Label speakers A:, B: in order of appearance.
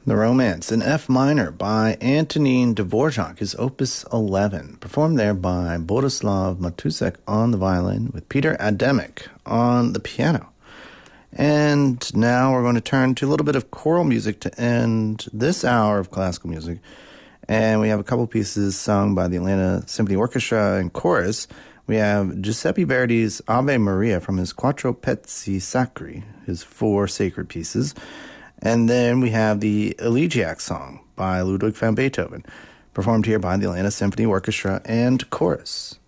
A: The Romance in F minor by Antonin Dvorak is Opus 11, performed there by Bohuslav Matusek on the violin with Peter Adamik on the piano. And now we're going to turn to a little bit of choral music to end this hour of classical music. And we have a couple pieces sung by the Atlanta Symphony Orchestra and chorus. We have Giuseppe Verdi's Ave Maria from his Quattro Pezzi Sacri, his 4 sacred pieces. And then we have the Elegiac Song by Ludwig van Beethoven, performed here by the Atlanta Symphony Orchestra and chorus.